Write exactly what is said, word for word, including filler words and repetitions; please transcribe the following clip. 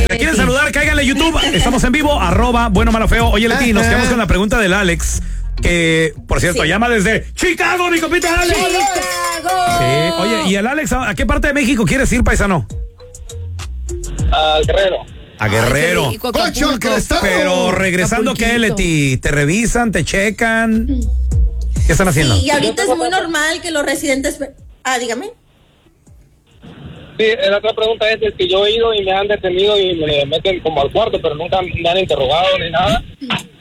Si te quieren saludar, cáiganle a YouTube. Estamos en vivo, arroba bueno, malo, feo. Oye, Leti, nos quedamos con la pregunta del Alex, que, por cierto, sí. llama desde Chicago, mi compita Alex. ¡Chicago! Sí. Oye, ¿y el Alex, a qué parte de México quieres ir, paisano? Al Guerrero. A Guerrero. Ay, Cocho, Pero regresando, ¿qué, Leti? ¿Te revisan, te checan? ¿Qué están haciendo? Sí, y ahorita es muy normal que los residentes... Ah, dígame. Sí, la otra pregunta es, es que yo he ido y me han detenido y me meten como al cuarto, pero nunca me han interrogado ni nada.